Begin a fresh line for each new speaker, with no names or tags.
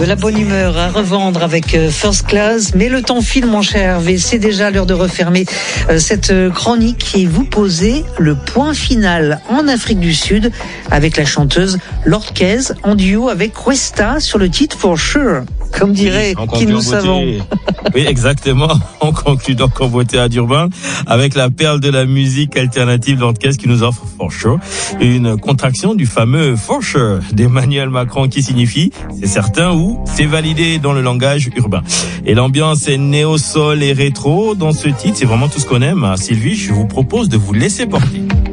De la bonne humeur à revendre avec First Class, mais le temps file, mon cher Hervé. C'est déjà l'heure de refermer cette chronique et vous poser le point final en Afrique du Sud avec la chanteuse Lordkez en duo avec Kwesta sur le titre For Sure. Comme dirait qui nous savons.
Oui, exactement. On conclut donc en beauté à Durban avec la perle de la musique alternative Lordkez qui nous offre For Sure, une contraction du fameux For Sure d'Emmanuel Macron qui signifie c'est certain ou c'est validé dans le langage urbain. Et l'ambiance est néo-soul et rétro dans ce titre. C'est vraiment tout ce qu'on aime. Sylvie, je vous propose de vous laisser porter.